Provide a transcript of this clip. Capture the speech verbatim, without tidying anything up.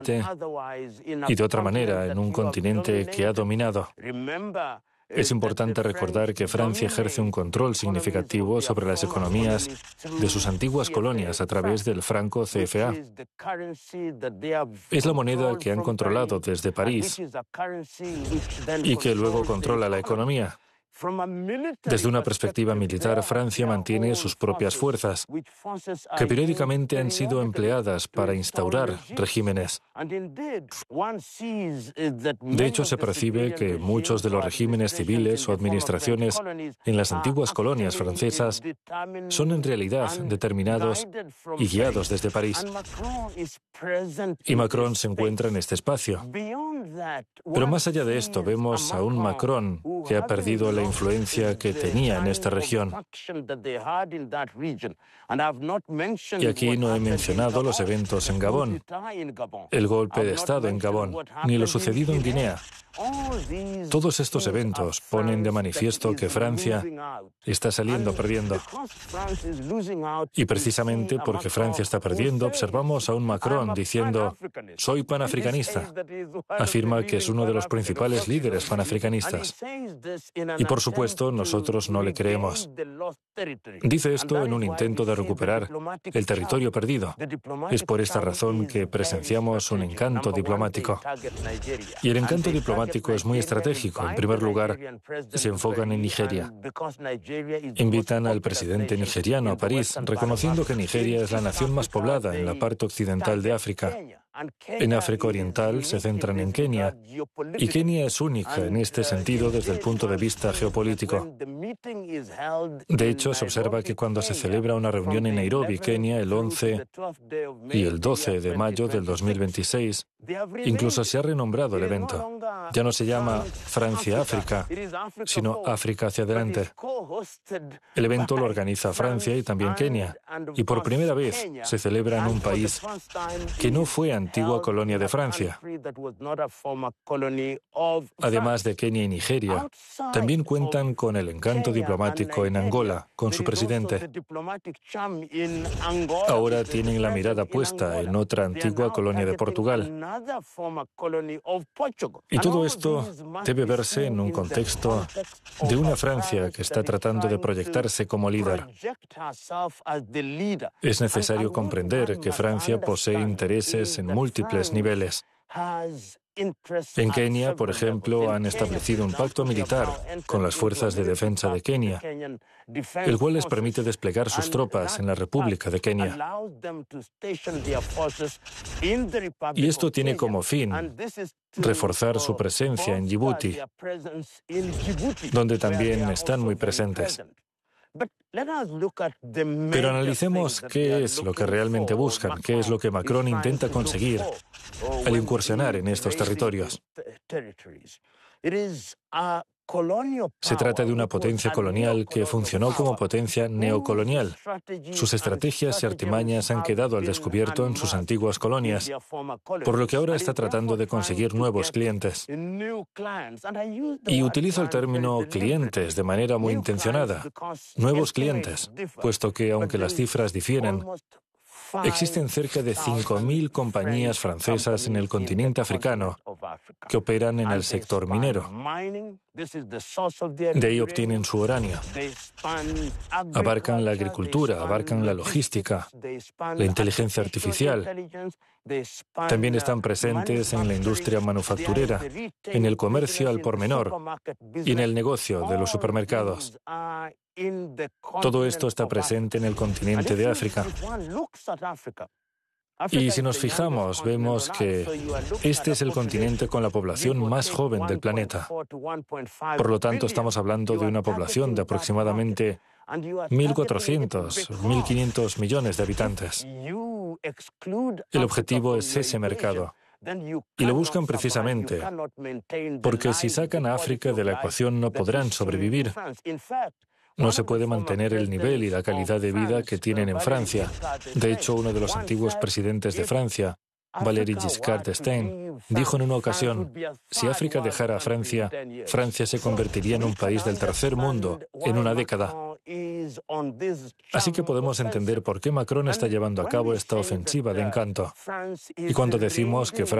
y de otra manera en un continente que ha dominado. Es importante recordar que Francia ejerce un control significativo sobre las economías de sus antiguas colonias a través del franco C F A. Es la moneda que han controlado desde París y que luego controla la economía. Desde una perspectiva militar, Francia mantiene sus propias fuerzas, que periódicamente han sido empleadas para instaurar regímenes. De hecho, se percibe que muchos de los regímenes civiles o administraciones en las antiguas colonias francesas son en realidad determinados y guiados desde París. Y Macron se encuentra en este espacio. Pero más allá de esto, vemos a un Macron que ha perdido la influencia que tenía en esta región. Y aquí no he mencionado los eventos en Gabón, el golpe de Estado en Gabón, ni lo sucedido en Guinea. Todos estos eventos ponen de manifiesto que Francia está saliendo perdiendo. Y precisamente porque Francia está perdiendo, observamos a un Macron diciendo: soy panafricanista. Afirma que es uno de los principales líderes panafricanistas. Y por supuesto, nosotros no le creemos. Dice esto en un intento de recuperar el territorio perdido. Es por esta razón que presenciamos un encanto diplomático. Y el encanto diplomático es muy estratégico. En primer lugar, se enfocan en Nigeria. Invitan al presidente nigeriano a París, reconociendo que Nigeria es la nación más poblada en la parte occidental de África. En África Oriental se centran en Kenia, y Kenia es única en este sentido desde el punto de vista geopolítico. De hecho, se observa que cuando se celebra una reunión en Nairobi, Kenia, el once y el doce de mayo del dos mil veintiséis, incluso se ha renombrado el evento. Ya no se llama Francia-África, sino África hacia adelante. El evento lo organiza Francia y también Kenia, y por primera vez se celebra en un país que no fue antigua colonia de Francia. Además de Kenia y Nigeria, también cuentan con el encanto diplomático en Angola, con su presidente. Ahora tienen la mirada puesta en otra antigua colonia de Portugal. Y todo esto debe verse en un contexto de una Francia que está tratando de proyectarse como líder. Es necesario comprender que Francia posee intereses en múltiples niveles. En Kenia, por ejemplo, han establecido un pacto militar con las fuerzas de defensa de Kenia, el cual les permite desplegar sus tropas en la República de Kenia. Y esto tiene como fin reforzar su presencia en Djibouti, donde también están muy presentes. Pero analicemos qué es lo que realmente buscan, qué es lo que Macron intenta conseguir al incursionar en estos territorios. Se trata de una potencia colonial que funcionó como potencia neocolonial. Sus estrategias y artimañas han quedado al descubierto en sus antiguas colonias, por lo que ahora está tratando de conseguir nuevos clientes. Y utilizo el término clientes de manera muy intencionada. Nuevos clientes, puesto que, aunque las cifras difieren, existen cerca de cinco mil compañías francesas en el continente africano que operan en el sector minero. De ahí obtienen su uranio. Abarcan la agricultura, abarcan la logística, la inteligencia artificial. También están presentes en la industria manufacturera, en el comercio al por menor y en el negocio de los supermercados. Todo esto está presente en el continente de África. Y si nos fijamos, vemos que este es el continente con la población más joven del planeta. Por lo tanto, estamos hablando de una población de aproximadamente mil cuatrocientos, mil quinientos millones de habitantes. El objetivo es ese mercado. Y lo buscan precisamente porque si sacan a África de la ecuación no podrán sobrevivir. No se puede mantener el nivel y la calidad de vida que tienen en Francia. De hecho, uno de los antiguos presidentes de Francia Valéry Giscard d'Estaing, dijo en una ocasión, si África dejara a Francia, Francia se convertiría en un país del tercer mundo en una década. Así que podemos entender por qué Macron está llevando a cabo esta ofensiva de encanto. Y cuando decimos que Francia